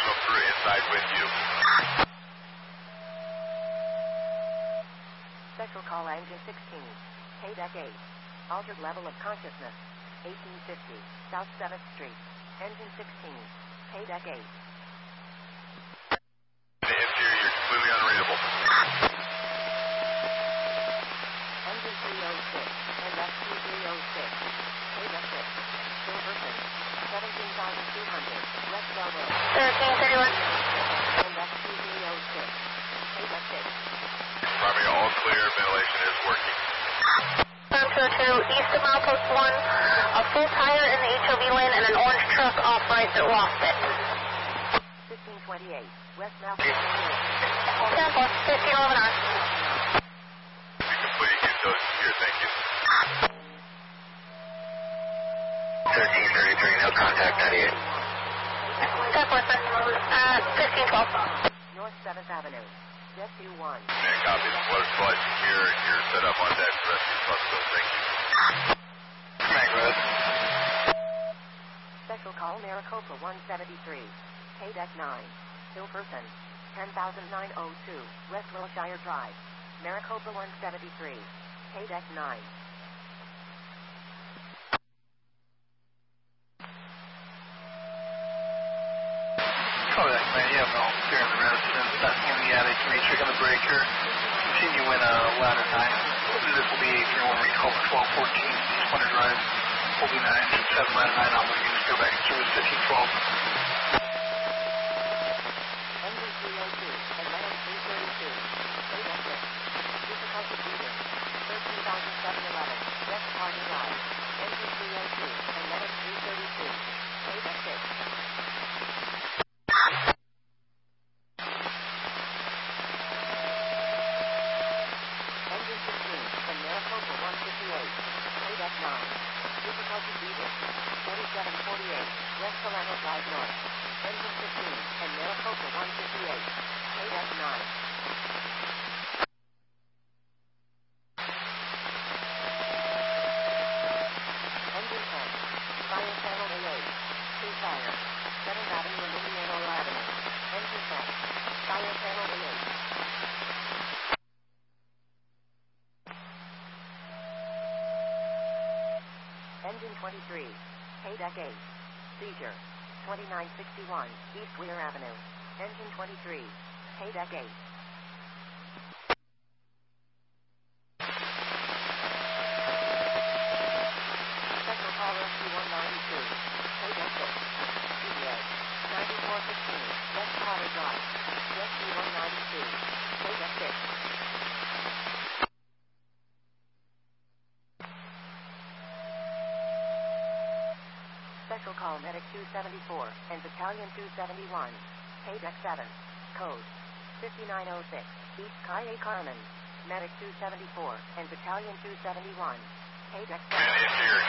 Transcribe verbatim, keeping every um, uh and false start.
additional crew inside with you. Special call engine sixteen, K deck eight, altered level of consciousness, eighteen fifty, South seventh Street, engine sixteen, K deck eight. The interior, you're completely unreadable. Engine three oh six, and F Q three oh six, K deck six, Silverton, seventeen thousand two hundred, West Bravo. thirteen thirty-one. And F Q three oh six, K deck six. Primary all clear, ventilation is working. Firm two oh two, east of milepost one, a full tire in the H O V lane and an orange truck off right that lost it. fifteen twenty-eight, West Malcolm. ten four, fifteen eleven R. Be complete, get those secure, thank you. thirteen thirty-three, no contact, ninety-eight. ten four, sir. Uh, fifteen twelve. North seventh Avenue, Rescue one. Man, copy, the float flight secure, you're set up on deck, rescue plus those, thank you. Command, Red. Special call Maricopa one seventy-three, K deck nine, Silverton, ten thousand nine oh two, West Wilshire Drive, Maricopa one seventy-three, K deck nine. Kodak, man, you have no fear in the residence, nothing in the attic, matrix on the breaker, continue in a ladder nine. This will be three one recall for twelve fourteen, East Winter Drive, holding nine, seven ladder nine, I'm going to go back to service fifteen twelve. Engine three oh two, Atlantic three thirty-two, K deck six, difficulty breathing, thirteen thousand seven eleven, West Party Drive, engine three oh two, Atlantic three thirty-two, K deck six. Engine fifteen, from Maricopa one fifty-eight, K deck nine, difficulty breathing, forty-seven forty-eight, West Solano Drive North, engine fifteen, and Maricopa one fifty-eight, K deck nine. Engine ten, fire channel A eight, two fire, seventh Avenue and Indiana Avenue, engine ten, fire channel A eight. Engine twenty-three, K deck eight, seizure, twenty-nine sixty-one, East Weir Avenue, engine twenty-three, K deck eight. Special call rescue one ninety-two, K deck six, C D A, ninety-four fifteen, West Potter Drive, rescue one ninety-two, K deck six. Special call Medic two seventy-four and Battalion two seventy-one, K deck seven, code fifty-nine oh six, East Calle Carmen, Medic two seventy-four and Battalion two seventy-one, K deck seven. Man, interior,